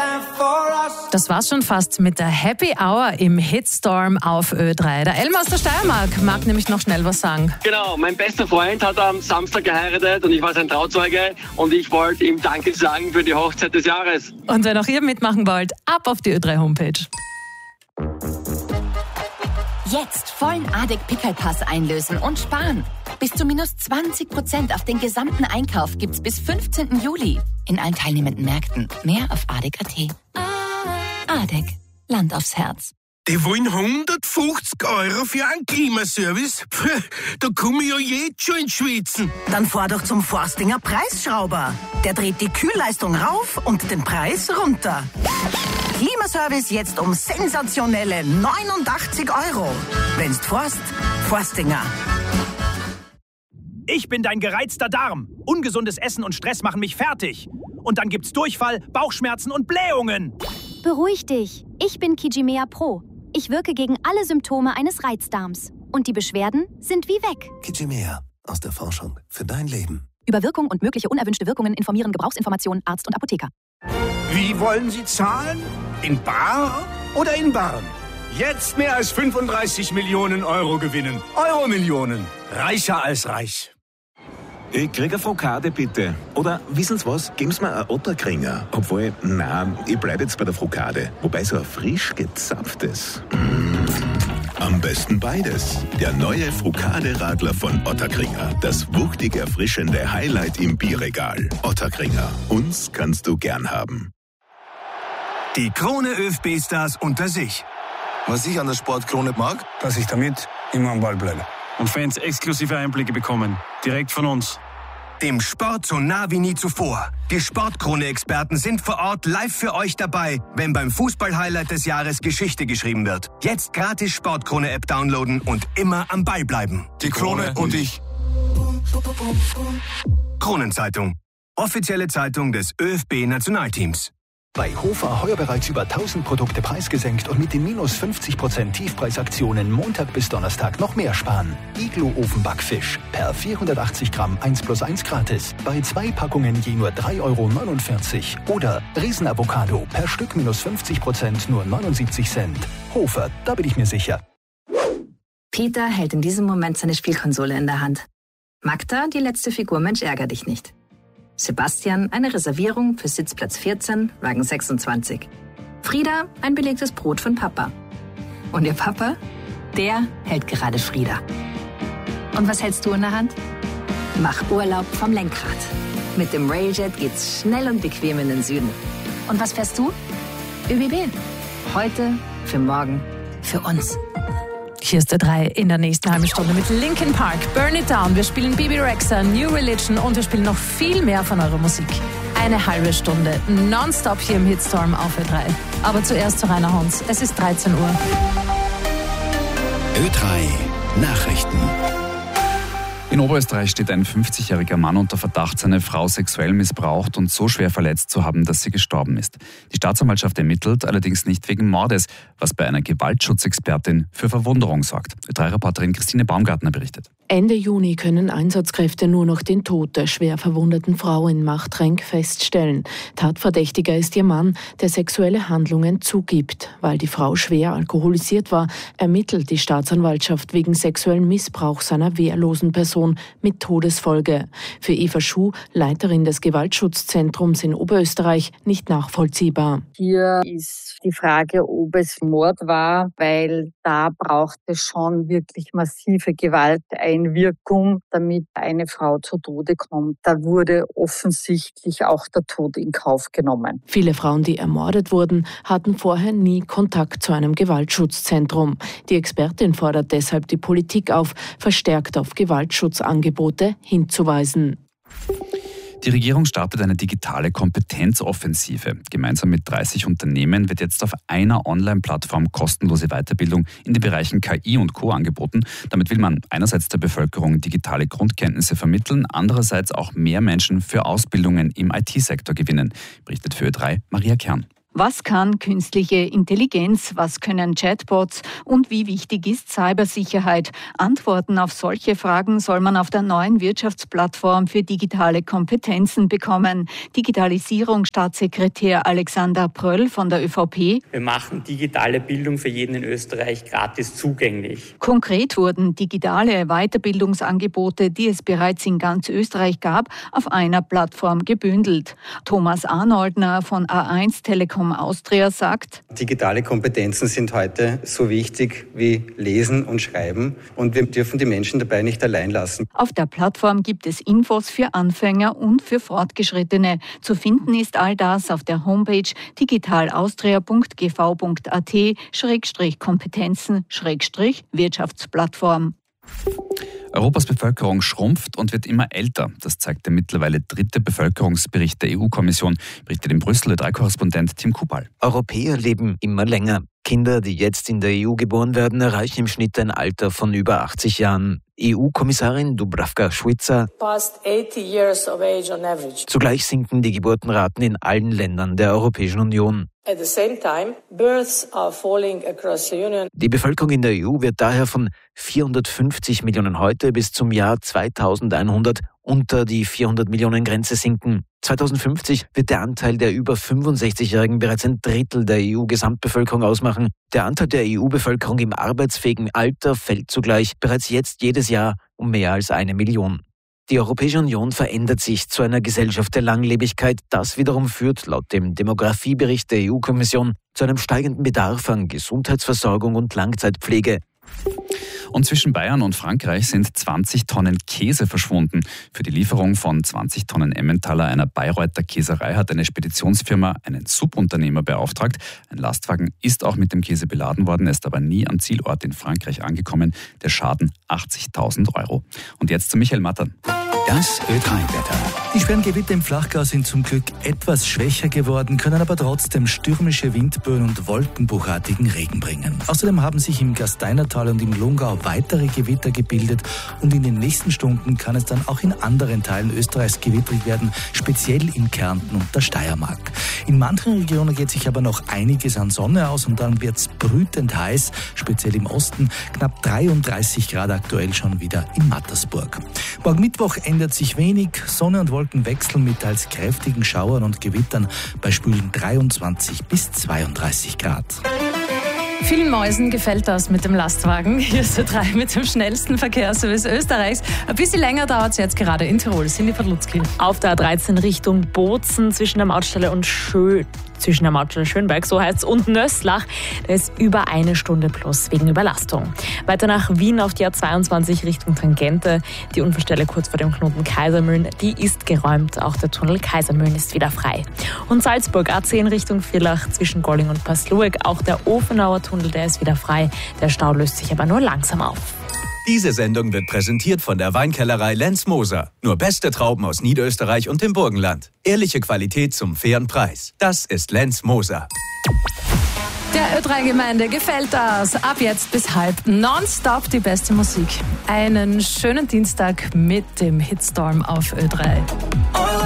Das war's schon fast mit der Happy Hour im Hitstorm auf Ö3. Der Elmar aus der Steiermark mag nämlich noch schnell was sagen. Genau, mein bester Freund hat am Samstag geheiratet und ich war sein Trauzeuge und ich wollte ihm Danke sagen für die Hochzeit des Jahres. Und wenn auch ihr mitmachen wollt, ab auf die Ö3-Homepage. Jetzt vollen ADEC-Pickelpass einlösen und sparen. Bis zu minus 20% auf den gesamten Einkauf gibt's bis 15. Juli. In allen teilnehmenden Märkten. Mehr auf ADEC.at. ADEC. Land aufs Herz. Die wollen 150 € für einen Klimaservice? Da komme ich ja jetzt schon ins Schwitzen. Dann fahr doch zum Forstinger Preisschrauber. Der dreht die Kühlleistung rauf und den Preis runter. Klimaservice jetzt um sensationelle 89 €. Wenn's fährst, Forstinger. Ich bin dein gereizter Darm. Ungesundes Essen und Stress machen mich fertig. Und dann gibt's Durchfall, Bauchschmerzen und Blähungen. Beruhig dich. Ich bin Kijimea Pro. Ich wirke gegen alle Symptome eines Reizdarms. Und die Beschwerden sind wie weg. Kijimea. Aus der Forschung für dein Leben. Über Wirkung und mögliche unerwünschte Wirkungen informieren Gebrauchsinformationen Arzt und Apotheker. Wie wollen Sie zahlen? In bar oder in Barren? Jetzt mehr als 35 Millionen € gewinnen. Euro-Millionen. Reicher als reich. Ich krieg eine Frokade, bitte. Oder, wissen Sie was, geben Sie mir einen Otterkringer. Obwohl, nein, ich bleibe jetzt bei der Frokade. Wobei so ein frisch gezapftes. Am besten beides. Der neue Frokade-Radler von Otterkringer. Das wuchtig erfrischende Highlight im Bierregal. Otterkringer. Uns kannst du gern haben. Die Krone ÖFB-Stars unter sich. Was ich an der Sportkrone mag, Dass ich damit immer am Ball bleibe. Und Fans exklusive Einblicke bekommen. Direkt von uns. Dem Sport so nah wie nie zuvor. Die Sportkrone-Experten sind vor Ort live für euch dabei, wenn beim Fußball-Highlight des Jahres Geschichte geschrieben wird. Jetzt gratis Sportkrone-App downloaden und immer am Ball bleiben. die Krone und ich. Kronenzeitung. Offizielle Zeitung des ÖFB-Nationalteams. Bei Hofer heuer bereits über 1000 Produkte preisgesenkt und mit den minus 50% Tiefpreisaktionen Montag bis Donnerstag noch mehr sparen. Iglo Ofenbackfisch per 480 Gramm 1+1 gratis. Bei 2 Packungen je nur 3,49 €. Oder Riesenavocado per Stück minus 50% nur 79 Cent. Hofer, da bin ich mir sicher. Peter hält in diesem Moment seine Spielkonsole in der Hand. Magda, die letzte Figur Mensch ärger dich nicht. Sebastian, eine Reservierung für Sitzplatz 14, Wagen 26. Frieda, ein belegtes Brot von Papa. Und ihr Papa? Der hält gerade Frieda. Und was hältst du in der Hand? Mach Urlaub vom Lenkrad. Mit dem Railjet geht's schnell und bequem in den Süden. Und was fährst du? ÖBB. Heute, für morgen, für uns. Hier ist der 3 in der nächsten halben Stunde mit Linkin Park, Burn It Down. Wir spielen Bibi Rexha, New Religion und wir spielen noch viel mehr von eurer Musik. Eine halbe Stunde nonstop hier im Hitstorm auf Ö3. Aber zuerst zu Rainer Hons. Es ist 13 Uhr. Ö3 Nachrichten. In Oberösterreich steht ein 50-jähriger Mann unter Verdacht, seine Frau sexuell missbraucht und so schwer verletzt zu haben, dass sie gestorben ist. Die Staatsanwaltschaft ermittelt, allerdings nicht wegen Mordes, was bei einer Gewaltschutzexpertin für Verwunderung sorgt. Ö3-Reporterin Christine Baumgartner berichtet. Ende Juni können Einsatzkräfte nur noch den Tod der schwer verwundeten Frau in Machtrenk feststellen. Tatverdächtiger ist ihr Mann, der sexuelle Handlungen zugibt. Weil die Frau schwer alkoholisiert war, ermittelt die Staatsanwaltschaft wegen sexuellen Missbrauchs seiner wehrlosen Person mit Todesfolge. Für Eva Schuh, Leiterin des Gewaltschutzzentrums in Oberösterreich, nicht nachvollziehbar. Hier ist die Frage, ob es Mord war, weil da braucht es schon wirklich massive Gewalteinwirkung, damit eine Frau zu Tode kommt. Da wurde offensichtlich auch der Tod in Kauf genommen. Viele Frauen, die ermordet wurden, hatten vorher nie Kontakt zu einem Gewaltschutzzentrum. Die Expertin fordert deshalb die Politik auf, verstärkt auf Gewaltschutzangebote hinzuweisen. Die Regierung startet eine digitale Kompetenzoffensive. Gemeinsam mit 30 Unternehmen wird jetzt auf einer Online-Plattform kostenlose Weiterbildung in den Bereichen KI und Co. angeboten. Damit will man einerseits der Bevölkerung digitale Grundkenntnisse vermitteln, andererseits auch mehr Menschen für Ausbildungen im IT-Sektor gewinnen, berichtet für Ö3 Maria Kern. Was kann künstliche Intelligenz? Was können Chatbots? Und wie wichtig ist Cybersicherheit? Antworten auf solche Fragen soll man auf der neuen Wirtschaftsplattform für digitale Kompetenzen bekommen. Digitalisierungsstaatssekretär Alexander Pröll von der ÖVP. Wir machen digitale Bildung für jeden in Österreich gratis zugänglich. Konkret wurden digitale Weiterbildungsangebote, die es bereits in ganz Österreich gab, auf einer Plattform gebündelt. Thomas Arnoldner von A1 Telekom Austria sagt: Digitale Kompetenzen sind heute so wichtig wie Lesen und Schreiben und wir dürfen die Menschen dabei nicht allein lassen. Auf der Plattform gibt es Infos für Anfänger und für Fortgeschrittene. Zu finden ist all das auf der Homepage digitalaustria.gv.at/Kompetenzen/Wirtschaftsplattform. Europas Bevölkerung schrumpft und wird immer älter. Das zeigt der mittlerweile 3. Bevölkerungsbericht der EU-Kommission, berichtet in Brüssel der Korrespondent Tim Kubal. Europäer leben immer länger. Kinder, die jetzt in der EU geboren werden, erreichen im Schnitt ein Alter von über 80 Jahren. EU-Kommissarin Dubravka-Šuica: Zugleich sinken die Geburtenraten in allen Ländern der Europäischen Union. Die Bevölkerung in der EU wird daher von 450 Millionen heute bis zum Jahr 2100 unter die 400 Millionen Grenze sinken. 2050 wird der Anteil der über 65-Jährigen bereits ein Drittel der EU-Gesamtbevölkerung ausmachen. Der Anteil der EU-Bevölkerung im arbeitsfähigen Alter fällt zugleich bereits jetzt jedes Jahr um mehr als 1 Million. Die Europäische Union verändert sich zu einer Gesellschaft der Langlebigkeit. Das wiederum führt laut dem Demografiebericht der EU-Kommission zu einem steigenden Bedarf an Gesundheitsversorgung und Langzeitpflege. Und zwischen Bayern und Frankreich sind 20 Tonnen Käse verschwunden. Für die Lieferung von 20 Tonnen Emmentaler einer Bayreuther Käserei hat eine Speditionsfirma einen Subunternehmer beauftragt. Ein Lastwagen ist auch mit dem Käse beladen worden, ist aber nie am Zielort in Frankreich angekommen. Der Schaden 80.000 €. Und jetzt zu Michael Mattern. Das Ö3-Wetter. Die schweren Gewitter im Flachgau sind zum Glück etwas schwächer geworden, können aber trotzdem stürmische Windböen und wolkenbruchartigen Regen bringen. Außerdem haben sich im Gasteinertal und im Lungau weitere Gewitter gebildet und in den nächsten Stunden kann es dann auch in anderen Teilen Österreichs gewittrig werden, speziell in Kärnten und der Steiermark. In manchen Regionen geht sich aber noch einiges an Sonne aus und dann wird es brütend heiß, speziell im Osten, knapp 33 Grad aktuell schon wieder in Mattersburg. Morgen Mittwoch ändert sich wenig, Sonne und Wolken wechseln mit teils kräftigen Schauern und Gewittern bei schwülen 23 bis 32 Grad. Vielen Mäusen gefällt das mit dem Lastwagen. Hier ist der 3 mit dem schnellsten Verkehrsservice Österreichs. Ein bisschen länger dauert es jetzt gerade in Tirol. Cindy Padlutzki. Auf der A13 Richtung Bozen zwischen der Mautstelle und Schönberg, so heißt es, und Nösslach. Da ist über 1 Stunde plus wegen Überlastung. Weiter nach Wien auf die A22 Richtung Tangente. Die Unfallstelle kurz vor dem Knoten Kaisermühlen, die ist geräumt. Auch der Tunnel Kaisermühlen ist wieder frei. Und Salzburg A10 Richtung Villach zwischen Golling und Paslueg. Auch der Ofenauer Tunnel, der ist wieder frei. Der Stau löst sich aber nur langsam auf. Diese Sendung wird präsentiert von der Weinkellerei Lenz Moser. Nur beste Trauben aus Niederösterreich und dem Burgenland. Ehrliche Qualität zum fairen Preis. Das ist Lenz Moser. Der Ö3-Gemeinde gefällt das. Ab jetzt bis 12:30 nonstop die beste Musik. Einen schönen Dienstag mit dem Hitstorm auf Ö3.